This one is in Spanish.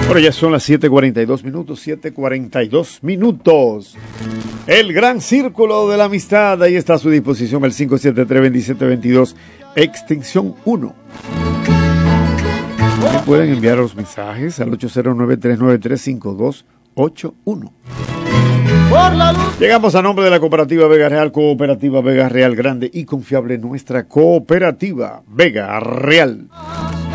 Bueno, ya son las 7:42 minutos, 7:42 minutos. El gran círculo de la amistad, ahí está a su disposición el 573-2722, extensión 1. Pueden enviar los mensajes al 809-393-5281. Llegamos a nombre de la Cooperativa Vega Real, Cooperativa Vega Real, grande y confiable, nuestra cooperativa Vega Real.